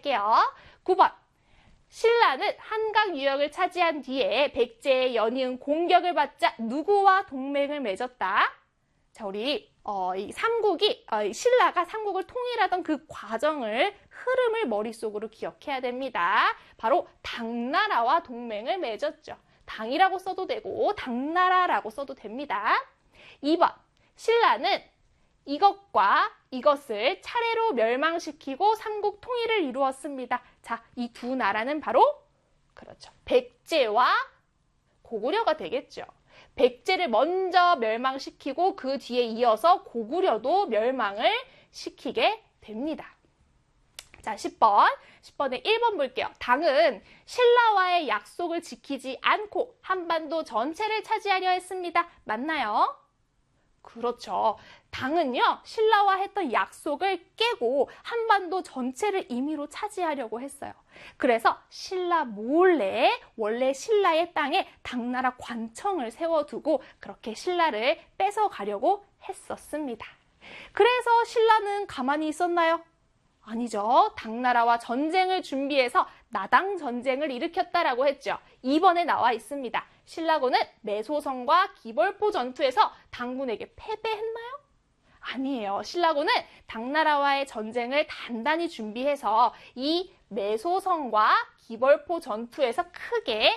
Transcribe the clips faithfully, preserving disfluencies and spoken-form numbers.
할게요. 구 번. 신라는 한강 유역을 차지한 뒤에 백제의 연이은 공격을 받자 누구와 동맹을 맺었다? 자, 우리 어, 이 삼국이 어, 신라가 삼국을 통일하던 그 과정을 흐름을 머릿속으로 기억해야 됩니다. 바로 당나라와 동맹을 맺었죠. 당이라고 써도 되고 당나라라고 써도 됩니다. 이 번. 신라는 이것과 이것을 차례로 멸망시키고 삼국 통일을 이루었습니다. 자, 이 두 나라는 바로 그렇죠. 백제와 고구려가 되겠죠. 백제를 먼저 멸망시키고 그 뒤에 이어서 고구려도 멸망을 시키게 됩니다. 자, 십 번. 십 번에 일 번 볼게요. 당은 신라와의 약속을 지키지 않고 한반도 전체를 차지하려 했습니다. 맞나요? 그렇죠. 당은요, 신라와 했던 약속을 깨고 한반도 전체를 임의로 차지하려고 했어요. 그래서 신라 몰래 원래 신라의 땅에 당나라 관청을 세워두고 그렇게 신라를 뺏어가려고 했었습니다. 그래서 신라는 가만히 있었나요? 아니죠. 당나라와 전쟁을 준비해서 나당 전쟁을 일으켰다라고 했죠. 이 번에 나와 있습니다. 신라군은 매소성과 기벌포 전투에서 당군에게 패배했나요? 아니에요. 신라군은 당나라와의 전쟁을 단단히 준비해서 이 매소성과 기벌포 전투에서 크게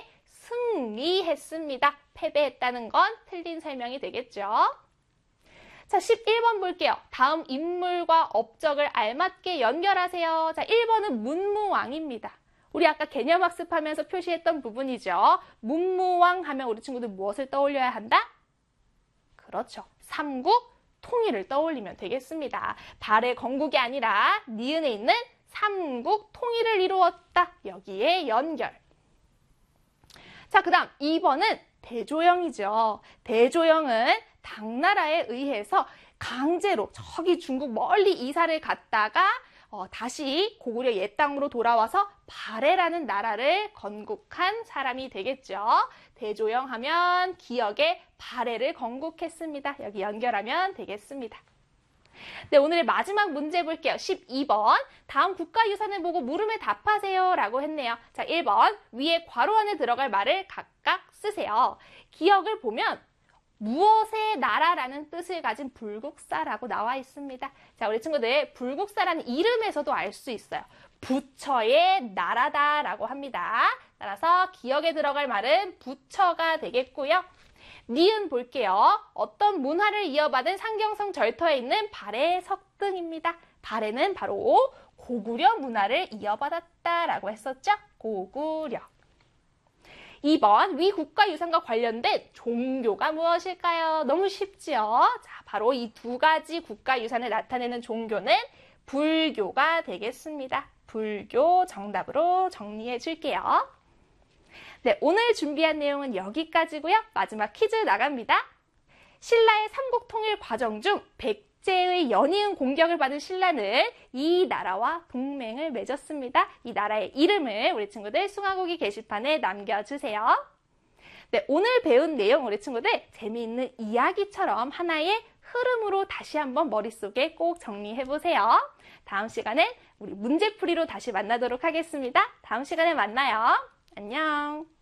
승리했습니다. 패배했다는 건 틀린 설명이 되겠죠. 자, 십일 번 볼게요. 다음 인물과 업적을 알맞게 연결하세요. 자, 일 번은 문무왕입니다. 우리 아까 개념학습하면서 표시했던 부분이죠. 문무왕 하면 우리 친구들 무엇을 떠올려야 한다? 그렇죠. 삼국 통일을 떠올리면 되겠습니다. 발의 건국이 아니라 니은에 있는 삼국 통일을 이루었다. 여기에 연결. 자, 그 다음 이 번은 대조영이죠. 대조영은 당나라에 의해서 강제로 저기 중국 멀리 이사를 갔다가 어, 다시 고구려 옛 땅으로 돌아와서 발해라는 나라를 건국한 사람이 되겠죠. 대조영 하면 기억에 발해를 건국했습니다. 여기 연결하면 되겠습니다. 네, 오늘의 마지막 문제 볼게요. 십이 번. 다음 국가유산을 보고 물음에 답하세요 라고 했네요. 자, 일 번. 위에 괄호 안에 들어갈 말을 각각 쓰세요. 기억을 보면 무엇의 나라라는 뜻을 가진 불국사라고 나와 있습니다. 자, 우리 친구들 불국사라는 이름에서도 알 수 있어요. 부처의 나라다라고 합니다. 따라서 기억에 들어갈 말은 부처가 되겠고요. 니은 볼게요. 어떤 문화를 이어받은 상경성 절터에 있는 발해 석등입니다. 발해는 바로 고구려 문화를 이어받았다라고 했었죠. 고구려. 이 번, 위 국가유산과 관련된 종교가 무엇일까요? 너무 쉽지요? 자, 바로 이 두 가지 국가유산을 나타내는 종교는 불교가 되겠습니다. 불교 정답으로 정리해 줄게요. 네, 오늘 준비한 내용은 여기까지고요. 마지막 퀴즈 나갑니다. 신라의 삼국통일 과정 중 백제의 연이은 공격을 받은 신라는 이 나라와 동맹을 맺었습니다. 이 나라의 이름을 우리 친구들 숭아고기 게시판에 남겨주세요. 네, 오늘 배운 내용 우리 친구들 재미있는 이야기처럼 하나의 흐름으로 다시 한번 머릿속에 꼭 정리해보세요. 다음 시간엔 우리 문제풀이로 다시 만나도록 하겠습니다. 다음 시간에 만나요. 안녕.